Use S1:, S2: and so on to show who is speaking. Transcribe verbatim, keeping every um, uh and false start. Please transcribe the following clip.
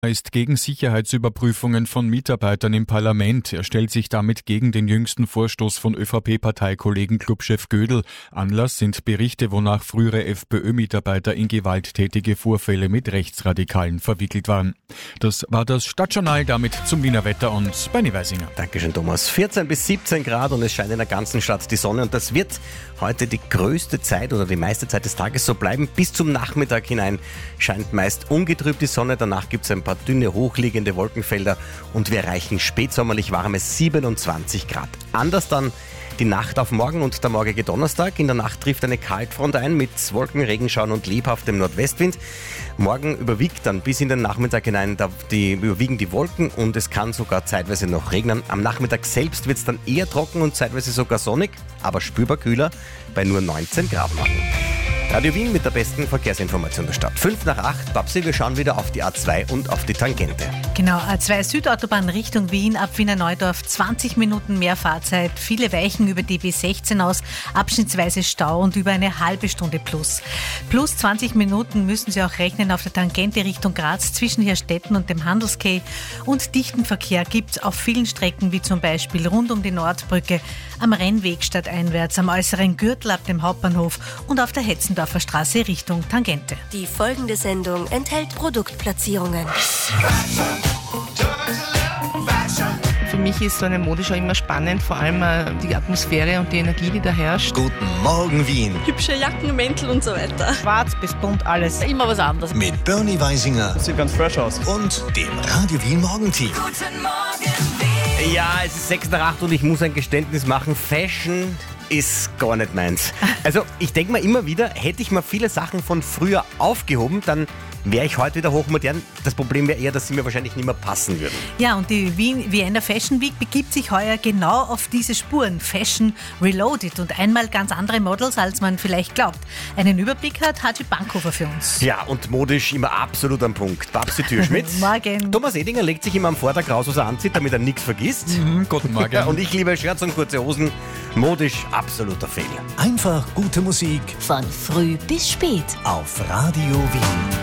S1: Er ist gegen Sicherheitsüberprüfungen von Mitarbeitern im Parlament. Er stellt sich damit gegen den jüngsten Vorstoß von ÖVP-Parteikollegen Clubchef Gödel. Anlass sind Berichte, wonach frühere FPÖ-Mitarbeiter in gewalttätige Vorfälle mit Rechtsradikalen verwickelt waren. Das war das Stadtjournal, damit zum Wiener Wetter und Benny Weisinger.
S2: Dankeschön, Thomas. vierzehn bis siebzehn Grad und es scheint in der ganzen Stadt die Sonne und das wird heute die größte Zeit oder die meiste Zeit des Tages so bleiben. Bis zum Nachmittag hinein scheint meist ungetrübt die Sonne. Danach gibt es ein paar dünne, hochliegende Wolkenfelder und wir erreichen spätsommerlich warme siebenundzwanzig Grad. Anders dann die Nacht auf morgen und der morgige Donnerstag. In der Nacht trifft eine Kaltfront ein mit Wolken, Regenschauern und lebhaftem Nordwestwind. Morgen überwiegt dann bis in den Nachmittag hinein die, überwiegen die Wolken und es kann sogar zeitweise noch regnen. Am Nachmittag selbst wird es dann eher trocken und zeitweise sogar sonnig, aber spürbar kühler bei nur neunzehn Grad morgen. Radio Wien mit der besten Verkehrsinformation der Stadt. Fünf nach acht, Babsi, wir schauen wieder auf die A zwei und auf die Tangente.
S3: Genau, A zwei Südautobahn Richtung Wien, ab Wiener Neudorf zwanzig Minuten mehr Fahrzeit, viele Weichen über die B sechzehn aus, abschnittsweise Stau und über eine halbe Stunde plus. Plus zwanzig Minuten müssen Sie auch rechnen auf der Tangente Richtung Graz zwischen Herstetten und dem Handelsquai. Und dichten Verkehr gibt es auf vielen Strecken, wie zum Beispiel rund um die Nordbrücke, am Rennweg stadteinwärts, am äußeren Gürtel ab dem Hauptbahnhof und auf der Hetzendorfer Straße Richtung Tangente.
S4: Die folgende Sendung enthält Produktplatzierungen.
S5: Für mich ist so eine Modeschau immer spannend, vor allem die Atmosphäre und die Energie, die da herrscht.
S6: Guten Morgen Wien.
S7: Hübsche Jacken, Mäntel und so weiter.
S8: Schwarz bis bunt, alles.
S7: Immer was anderes.
S6: Mit Bernie Weisinger.
S9: Sieht ganz fresh aus.
S6: Und dem Radio Wien Morgenteam.
S4: Guten Morgen, Wien.
S2: Ja, es ist sechs nach acht und ich muss ein Geständnis machen. Fashion ist gar nicht meins. Also ich denke mir immer wieder, hätte ich mal viele Sachen von früher aufgehoben, dann wäre ich heute wieder hochmodern. Das Problem wäre eher, dass sie mir wahrscheinlich nicht mehr passen würden.
S3: Ja, und die Wien Vienna Fashion Week begibt sich heuer genau auf diese Spuren. Fashion Reloaded und einmal ganz andere Models, als man vielleicht glaubt. Einen Überblick hat Haji Bankhofer für uns.
S2: Ja, und modisch immer absolut am Punkt. Babsi Türschmidt.
S3: Morgen.
S2: Thomas Edinger legt sich immer am Vortag raus, was er anzieht, damit er nichts vergisst.
S1: Mhm, guten Morgen.
S2: Und ich liebe Shirts und kurze Hosen. Modisch absoluter Fail.
S6: Einfach gute Musik
S4: Von früh bis spät.
S6: auf Radio Wien.